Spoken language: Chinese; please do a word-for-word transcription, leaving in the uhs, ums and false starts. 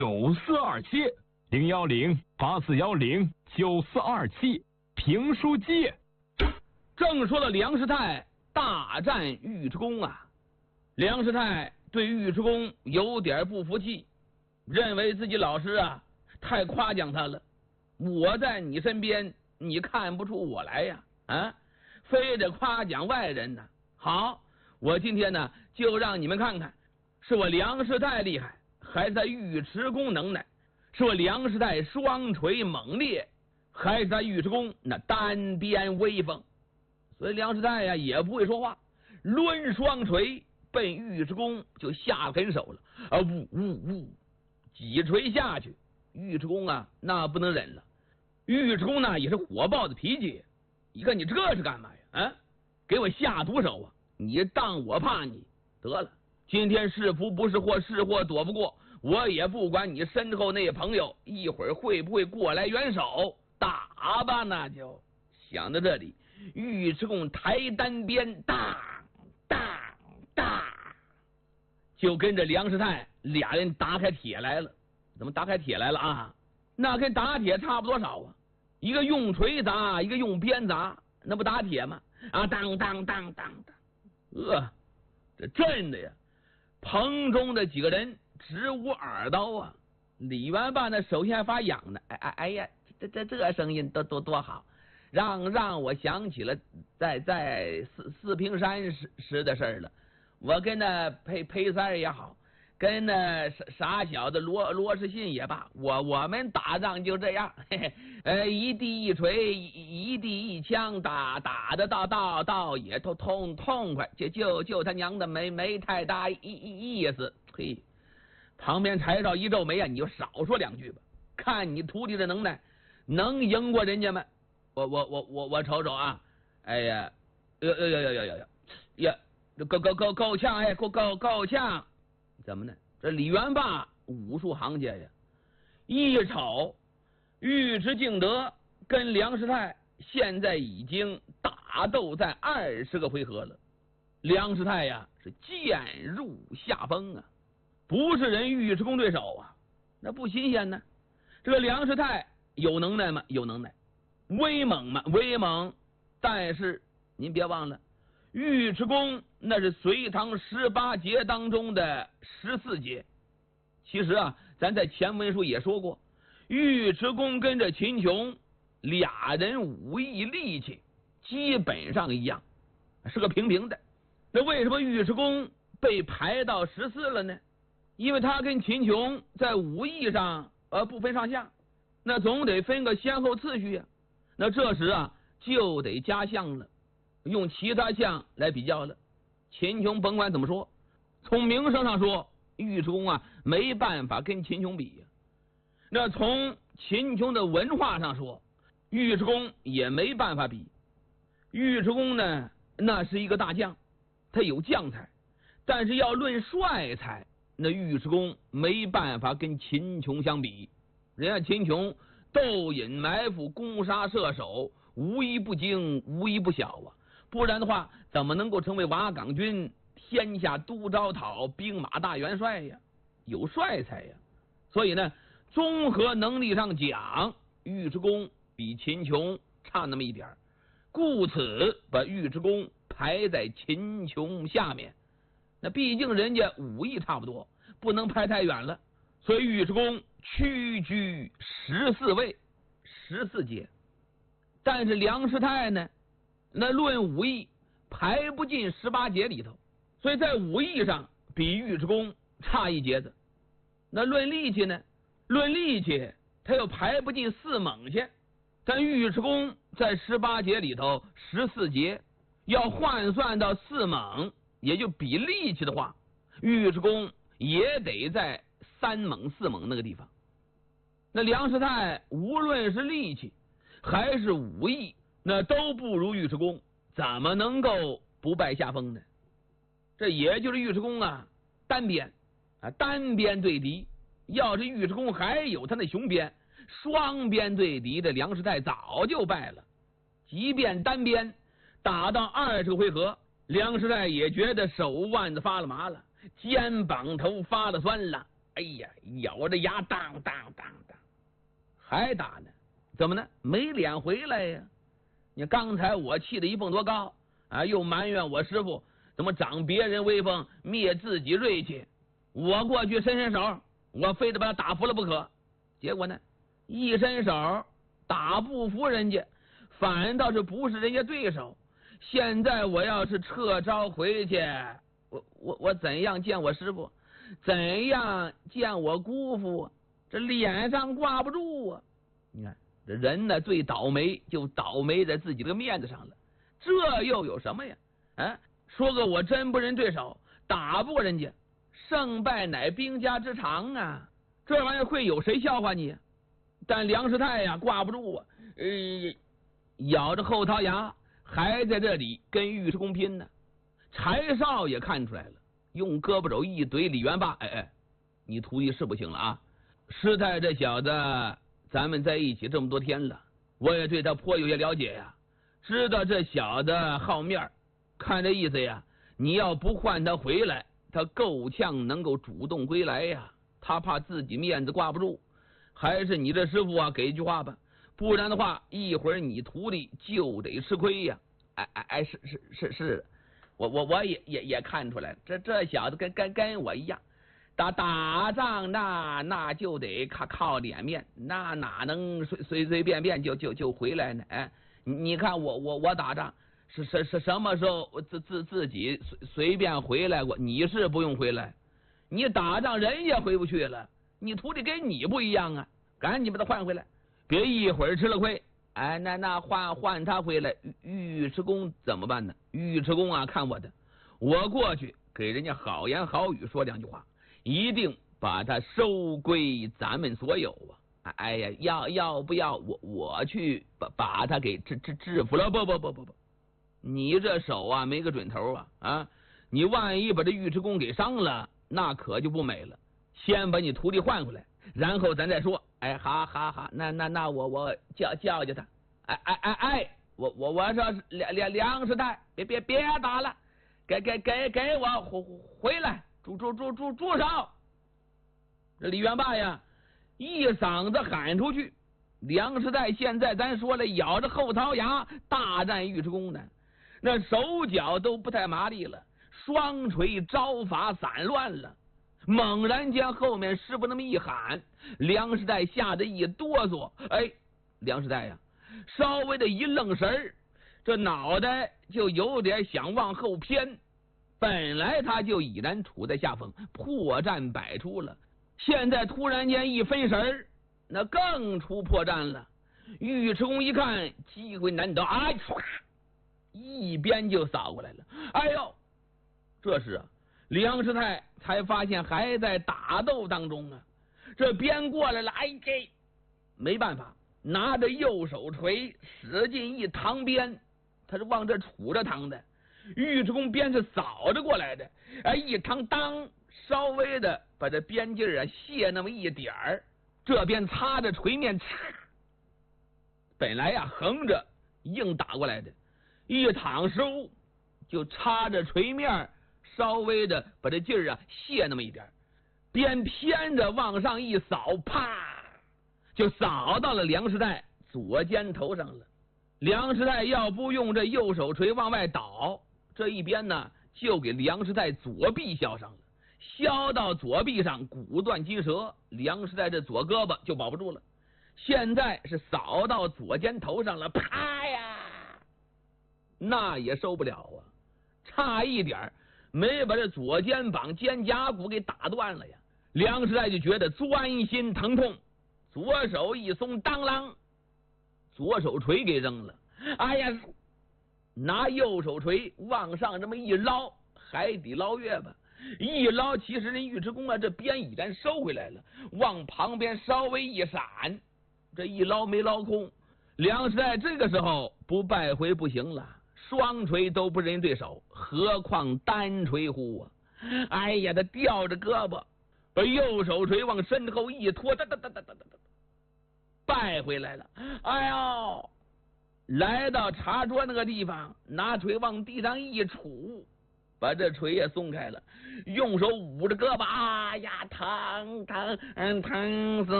九四二七零幺零八四幺零九四二七评书界。 正说了梁师太大战尉迟恭啊，梁师太对尉迟恭有点不服气，认为自己老师啊太夸奖他了。我在你身边，你看不出我来呀？啊，非得夸奖外人呢。好，我今天呢就让你们看看，是我梁师太厉害，还是他尉迟恭能耐？是我梁师太双锤猛烈，还是他尉迟恭那单边威风？所以梁师太呀也不会说话，抡双锤奔尉迟恭就下狠手了啊！呜呜呜，几锤下去，尉迟恭啊那不能忍了。尉迟恭呢也是火爆的脾气，一看你这是干嘛呀？啊，给我下毒手啊！你当我怕你？得了，今天是福不是祸，是祸躲不过，我也不管你身后那朋友一会儿会不会过来援手，打吧！那就想到这里，尉迟恭抬单鞭，当当当，就跟着梁师太俩人打开铁来了。怎么打开铁来了啊？那跟打铁差不多少啊？一个用锤砸，一个用鞭砸，那不打铁吗？啊，当当当当当，呃，这震的呀！棚中的几个人直捂耳刀啊！李元霸那手心还发痒呢。哎哎哎呀，这这这声音多多多好，让让我想起了在在四四平山时时的事儿了。我跟那裴裴三也好，跟那傻傻小子罗罗士信也罢，我我们打仗就这样，嘿嘿，呃，一地一锤，一地一枪，打打的到到到也痛痛痛快，就就就他娘的没没太大意意意思。嘿，旁边柴少一皱眉啊，你就少说两句吧，看你徒弟的能耐，能赢过人家吗？我我我我我瞅瞅啊，哎呀，呀呀呀呀呀呀呀，够够够够呛，哎，够够够呛。怎么呢？这李元霸武术行家呀，一瞅尉迟敬德跟梁师太现在已经打斗在二十个回合了，梁师太呀是渐入下风啊，不是人尉迟恭对手啊，那不新鲜呢。这个梁师太有能耐吗？有能耐。威猛吗？威猛。但是您别忘了，尉迟恭那是隋唐十八杰当中的十四杰。其实啊，咱在前文书也说过，尉迟恭跟着秦琼俩人武艺力气基本上一样，是个平平的。那为什么尉迟恭被排到十四了呢？因为他跟秦琼在武艺上呃不分上下，那总得分个先后次序啊。那这时啊就得加项了，用其他项来比较了。秦琼甭管怎么说，从名声上说，尉迟恭啊没办法跟秦琼比呀、啊。那从秦琼的文化上说，尉迟恭也没办法比。尉迟恭呢，那是一个大将，他有将才，但是要论帅才，那尉迟恭没办法跟秦琼相比。人家秦琼斗隐埋伏，攻杀射手，无一不精，无一不小啊！不然的话，怎么能够成为瓦岗军天下都招讨兵马大元帅呀？有帅才呀！所以呢，综合能力上讲，尉迟恭比秦琼差那么一点，故此把尉迟恭排在秦琼下面。那毕竟人家武艺差不多，不能排太远了。所以尉迟恭屈居十四位，十四阶。但是梁师太呢，那论武艺排不进十八节里头，所以在武艺上比尉迟恭差一截子。那论力气呢，论力气他又排不进四猛去。但尉迟恭在十八节里头十四节，要换算到四猛，也就比力气的话，尉迟恭也得在三猛四猛那个地方。那梁师太无论是力气还是武艺，那都不如尉迟恭，怎么能够不败下风呢？这也就是尉迟恭啊单鞭啊单鞭对敌，要是尉迟恭还有他那雄鞭，双鞭对敌的梁师太早就败了。即便单鞭打到二十个回合，梁师太也觉得手腕子发了麻了，肩膀头发了酸了， 哎呀，咬着牙当当当当，还打呢？怎么呢？没脸回来呀？你刚才我气得一蹦多高啊，又埋怨我师傅怎么长别人威风，灭自己锐气。我过去伸伸手，我非得把他打服了不可。结果呢，一伸手打不服人家，反倒是不是人家对手。现在我要是撤招回去，我我我怎样见我师傅？怎样见我姑父？这脸上挂不住啊！你看这人呢，最倒霉就倒霉在自己的面子上了。这又有什么呀？啊，说个我真不认对手，打不过人家，胜败乃兵家之常啊！这玩意儿会有谁笑话你？但梁师太呀，挂不住啊，呃，咬着后槽牙，还在这里跟尉迟恭拼呢。柴少也看出来了，用胳膊肘一怼李元霸，哎哎，你徒弟是不行了啊！师太这小子，咱们在一起这么多天了，我也对他颇有些了解呀，知道这小子好面儿，看这意思呀，你要不换他回来，他够呛能够主动归来呀。他怕自己面子挂不住，还是你这师傅啊，给一句话吧，不然的话，一会儿你徒弟就得吃亏呀。哎哎哎，是是是是，我我我也也也看出来了，这这小子跟跟跟我一样，打打仗那那就得靠靠脸面，那哪能随随随便便就就就回来呢？哎，你看我我我打仗是是是什么时候自自自己随随便回来过？你是不用回来，你打仗人也回不去了，你徒弟跟你不一样啊，赶紧把他换回来，别一会儿吃了亏。哎，那那换换他回来，尉迟恭怎么办呢？尉迟恭啊，看我的，我过去给人家好言好语说两句话，一定把他收归咱们所有啊！哎呀，要要不要我我去把把他给制制制服了？不不不不不，你这手啊没个准头啊啊！你万一把这尉迟恭给伤了，那可就不美了。先把你徒弟换回来，然后咱再说。哎，好好好，那那那我我叫叫叫他。哎哎哎哎，我我我说梁梁梁师太，别别别打了，给给给给我回回来，住住住住住手！这李元霸呀，一嗓子喊出去。梁师太现在咱说了，咬着后槽牙大战尉迟恭呢，那手脚都不太麻利了，双锤招法散乱了。猛然间后面师傅那么一喊，梁师太吓得一哆嗦，哎，梁师太呀，稍微的一愣神儿，这脑袋就有点想往后偏。本来他就已然处在下风，破绽百出了，现在突然间一分神儿，那更出破绽了。尉迟恭一看机会难得，哎，唰，一边就扫过来了。哎呦，这时啊，梁师太才发现还在打斗当中啊，这边过来了，哎，这没办法，拿着右手锤使劲一趟鞭，他是往这杵着趟的。尉迟恭鞭是扫着过来的，哎，一趟当，稍微的把这鞭劲啊卸那么一点儿，这边擦着锤面，嚓，本来呀横着硬打过来的，一躺失误，就插着锤面，稍微的把这劲儿啊卸那么一点，边偏着往上一扫，啪，就扫到了梁师太左肩头上了。梁师太要不用这右手锤往外倒，这一边呢就给梁师太左臂削上了，削到左臂上骨断筋折，梁师太这左胳膊就保不住了。现在是扫到左肩头上了，啪呀，那也受不了啊，差一点没把这左肩膀肩胛骨给打断了呀。梁师太就觉得钻心疼痛，左手一松，当啷，左手锤给扔了。哎呀，拿右手锤往上这么一捞，海底捞月吧，一捞，其实人尉迟恭啊这鞭已然收回来了，往旁边稍微一闪，这一捞没捞空。梁师太这个时候不败回不行了，双锤都不认对手，何况单锤乎啊！哎呀，他吊着胳膊，把右手锤往身后一拖，哒哒哒哒哒哒，败回来了。哎呦，来到茶桌那个地方，拿锤往地上一杵， 把这锤也松开了，用手捂着胳膊，啊呀，疼疼嗯疼死